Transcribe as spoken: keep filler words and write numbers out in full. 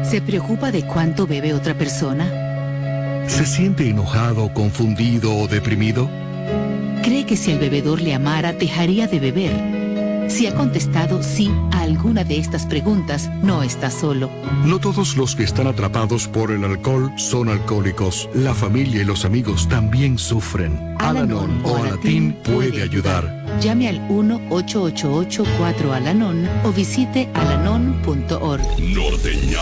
¿Se preocupa de cuánto bebe otra persona? ¿Se siente enojado, confundido o deprimido? ¿Cree que si el bebedor le amara, dejaría de beber? Si ha contestado sí a alguna de estas preguntas, no está solo. No todos los que están atrapados por el alcohol son alcohólicos. La familia y los amigos también sufren. Al-Anon o Alatín puede ayudar. Llame al uno ocho ocho ocho cuatro Al-Anon o visite alanon punto org. Norteña